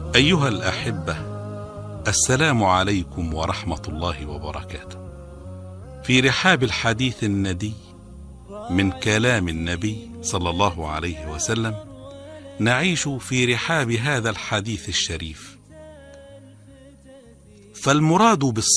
أيها الأحبة، السلام عليكم ورحمة الله وبركاته. في رحاب الحديث الندي من كلام النبي صلى الله عليه وسلم نعيش في رحاب هذا الحديث الشريف. فالمراد